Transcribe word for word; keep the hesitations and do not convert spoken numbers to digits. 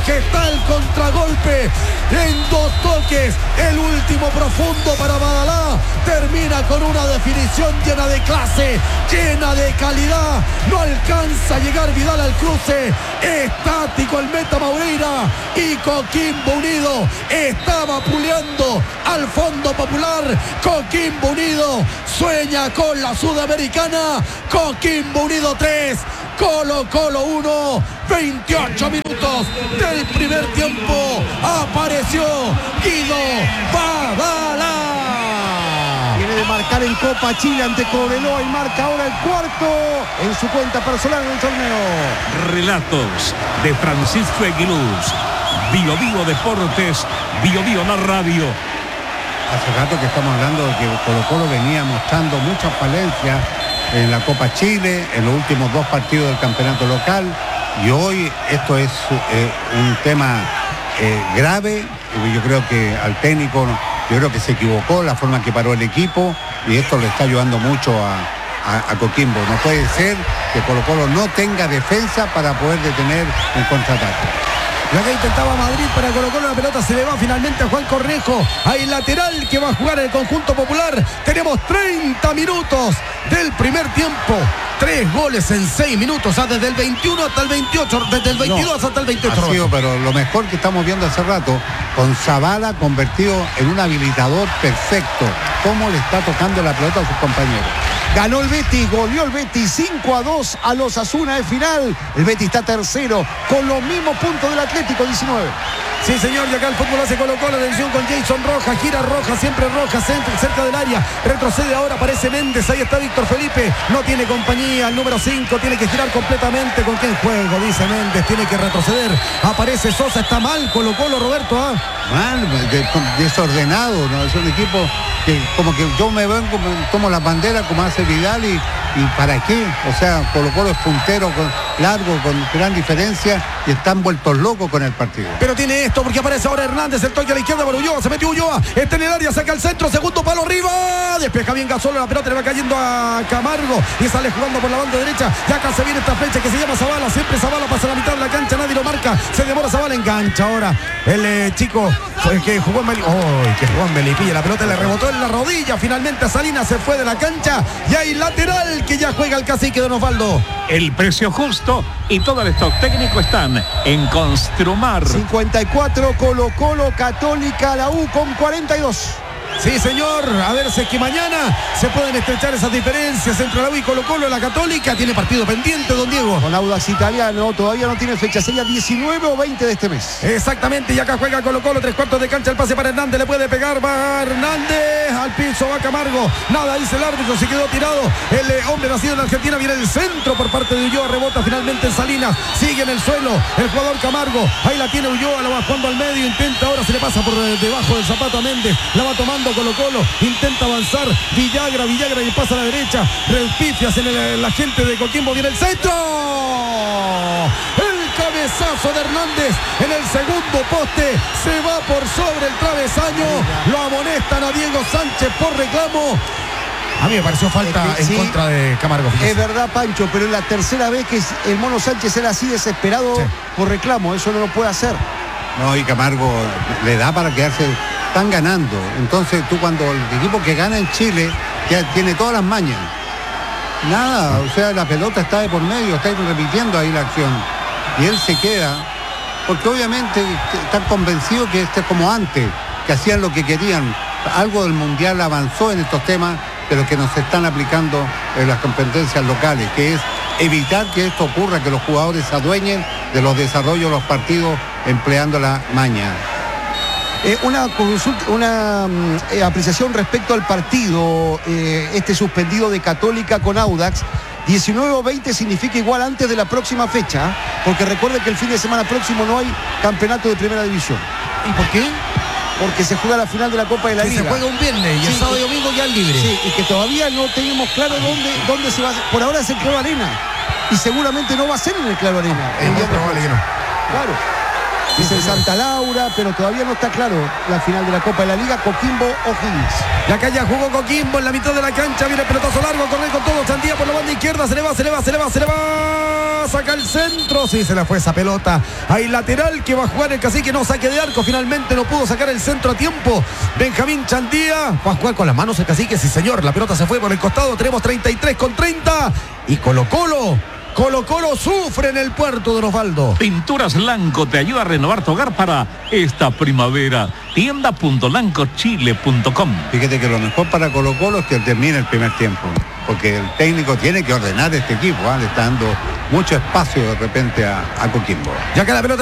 que está el contragolpe en dos toques. El último profundo para Badalá. Termina con una definición llena de clase, llena de calidad. No alcanza a llegar Vidal al cruce. Estático el meta Maurera. Y Coquimbo Unido estaba puleando al Fondo Popular. Coquimbo Unido sueña con la Sudamericana. Coquimbo Unido tres, Colo Colo uno. veintiocho minutos del primer tiempo. Apareció Guido Badalá. Viene de marcar en Copa Chile ante Cobreloa y marca ahora el cuarto en su cuenta personal en el torneo. Relatos de Francisco Aguiluz. Bio Bio Deportes, Bio Bio la radio. Hace rato que estamos hablando de que Colo Colo venía mostrando muchas falencias en la Copa Chile, en los últimos dos partidos del campeonato local, y hoy esto es eh, un tema eh, grave. Yo creo que al técnico, yo creo que se equivocó la forma en que paró el equipo, y esto le está ayudando mucho a, a, a Coquimbo. No puede ser que Colo Colo no tenga defensa para poder detener un contraataque. La que intentaba Madrid para Colo Colo, la pelota se le va finalmente a Juan Cornejo. Hay lateral que va a jugar el conjunto popular. Tenemos treinta minutos del primer tiempo. Tres goles en seis minutos, o sea, desde el veintiuno hasta el veintiocho, desde el veintidós no, hasta el veintiocho. Ha sido, pero lo mejor que estamos viendo hace rato, con Zavala convertido en un habilitador perfecto. Cómo le está tocando la pelota a sus compañeros. Ganó el Betis, goleó el Betis cinco a dos a los Osasuna de final. El Betis está tercero con los mismos puntos del Atlético, diecinueve. Sí, señor, y acá el fútbol hace Colo Colo, atención con Jason Rojas, gira Rojas, siempre Rojas, centro, cerca del área, retrocede ahora, aparece Méndez, ahí está Víctor Felipe, no tiene compañía, el número cinco, tiene que girar completamente. ¿Con quién juego? Dice Méndez, tiene que retroceder, aparece Sosa, está mal Colo Colo, Roberto, ¿ah? Mal, de, desordenado, ¿no? Es un equipo que como que yo me vengo, tomo las banderas como hace Vidal y, y ¿para qué? O sea, Colo Colo es puntero, con, largo, con gran diferencia, y están vueltos locos con el partido. Pero tiene esto porque aparece ahora Hernández, el toque a la izquierda para Ulloa, se metió Ulloa, está en el área, saca el centro, segundo palo arriba, despeja bien Gasolo, la pelota le va cayendo a Camargo y sale jugando por la banda derecha. Y acá se viene esta flecha que se llama Zavala, siempre Zavala pasa a la mitad de la cancha, nadie lo marca, se demora Zavala, engancha ahora el eh, chico el que jugó en Melipilla, oh, que jugó en Melipilla, la pelota le rebotó en la rodilla, finalmente a Salinas se fue de la cancha y hay lateral que ya juega el cacique Don Osvaldo. El precio justo y todo el stock técnico están en Construmar. cincuenta y cuatro Colo Colo, Católica, la U con cuarenta y dos. Sí, señor, a ver si es que mañana se pueden estrechar esas diferencias entre la U y Colo Colo. La Católica tiene partido pendiente, don Diego. Con Audax Italiano, todavía no tiene fecha, sería diecinueve o veinte de este mes. Exactamente, y acá juega Colo Colo, tres cuartos de cancha, el pase para Hernández, le puede pegar, va Hernández, al piso va Camargo, nada dice el árbitro, se quedó tirado, el eh, hombre nacido en Argentina, viene el centro por parte de Ulloa, rebota finalmente en Salinas, sigue en el suelo, el jugador Camargo, ahí la tiene Ulloa, la va jugando al medio, intenta, ahora se le pasa por eh, debajo del zapato a Méndez, la va tomando Colo Colo, intenta avanzar, Villagra, Villagra y pasa a la derecha, repifias en el, la gente de Coquimbo, viene el centro, el cabezazo de Hernández en el segundo poste, se va por sobre el travesaño, lo amonestan a Diego Sánchez por reclamo. A mí me pareció falta es que, en sí, contra de Camargo. Fíjese. Es verdad, Pancho, pero es la tercera vez que el Mono Sánchez era así desesperado sí. por reclamo, eso no lo puede hacer. No, y Camargo le da para quedarse, están ganando. Entonces tú cuando el equipo que gana en Chile ya tiene todas las mañas. Nada, o sea, la pelota está de por medio, está repitiendo ahí la acción. Y él se queda, porque obviamente están convencidos que este es como antes, que hacían lo que querían. Algo del Mundial avanzó en estos temas, pero que nos están aplicando en las competencias locales, que es evitar que esto ocurra, que los jugadores se adueñen de los desarrollos de los partidos empleando la maña. Eh, una consulta, una eh, apreciación respecto al partido, eh, este suspendido de Católica con Audax. diecinueve o veinte significa igual antes de la próxima fecha, porque recuerden que el fin de semana próximo no hay campeonato de primera división. ¿Y por qué? Porque se juega la final de la Copa de la que Liga. Se juega un viernes y sí, el sábado y domingo ya es libre. Sí, y que todavía no tenemos claro dónde, dónde se va a hacer. Por ahora es el Claro Arena. Y seguramente no va a ser en el Claro Arena. Es muy probable que no. Claro. Es en Santa Laura, pero todavía no está claro la final de la Copa de la Liga, Coquimbo O'Higgins. Y acá ya jugó Coquimbo en la mitad de la cancha, viene el pelotazo largo, corre con todo, Sandía por la banda izquierda, se le va, se le va, se le va, se le va, saca el centro, sí, se le fue esa pelota, ahí lateral que va a jugar el Cacique, no, saque de arco, finalmente no pudo sacar el centro a tiempo, Benjamín Chandía, va a jugar con las manos el Cacique, sí señor, la pelota se fue por el costado, tenemos treinta y tres con treinta, y Colo Colo, Colo Colo sufre en el puerto de Osvaldo. Pinturas Lanco te ayuda a renovar tu hogar para esta primavera. tienda punto lanco chile punto com. Fíjate que lo mejor para Colo Colo es que termine el primer tiempo, porque el técnico tiene que ordenar este equipo, ¿eh? Le está dando mucho espacio de repente a, a Coquimbo. Ya que la pelota